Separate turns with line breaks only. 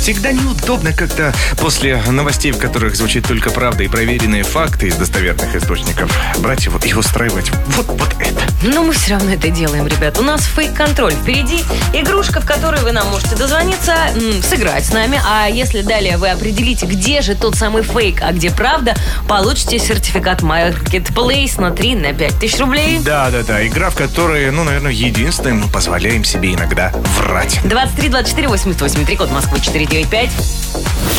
всегда неудобно как-то после новостей, в которых звучит только правда и проверенные факты из достоверных источников, брать его и устраивать вот это.
Но мы все равно это делаем, ребят. У нас фейк-контроль впереди. Игрушка, в которую вы нам можете дозвониться, сыграть с нами. А если далее вы определите, где же тот самый фейк, а где правда, получите сертификат Marketplace на 3-5 тысяч рублей.
Да. Игра, в которой, наверное, единственное, мы позволяем себе иногда врать.
23 24 88 3, код Москвы 495.